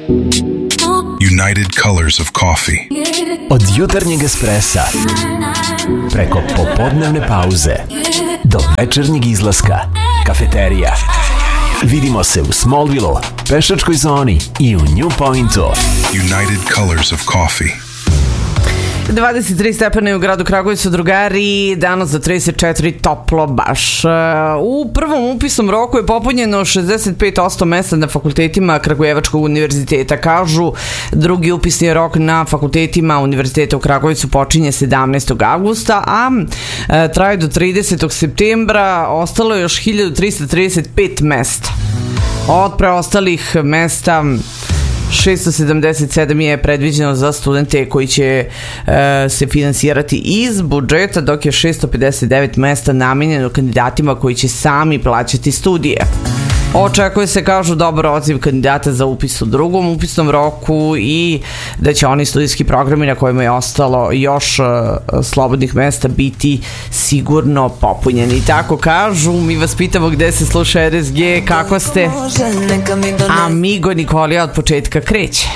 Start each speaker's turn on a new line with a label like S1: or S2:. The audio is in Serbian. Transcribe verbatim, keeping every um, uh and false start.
S1: United Colors of Coffee.
S2: Od jutarnjeg espressa preko popodnevne pauze do večernjeg izlaska, kafeterija. Vidimo se u Smallville, pešačkoj zoni i u New Pointu.
S1: United Colors of Coffee.
S3: dvadeset tri stepena u gradu Kragujevcu, drugari, danas za trideset četiri toplo baš. U prvom upisnom roku je popunjeno šezdeset pet posto mesta na fakultetima Kragujevačkog univerziteta. Kažu, drugi upisni rok na fakultetima univerziteta u Kragujevcu počinje sedamnaestog avgusta, a traje do tridesetog septembra. Ostalo je još hiljadu trista trideset pet mesta. Od preostalih mesta šesto sedamdeset sedam je predviđeno za studente koji će e, se finansirati iz budžeta, dok je šesto pedeset devet mesta namenjeno kandidatima koji će sami plaćati studije. Očekuje se, kažu, dobar odziv kandidata za upis u drugom upisnom roku i da će oni studijski programi na kojima je ostalo još uh, slobodnih mesta biti sigurno popunjeni. Tako kažu, mi vas pitamo gde se sluša R S G, kako ste? Amigo Nikolija od početka kreće.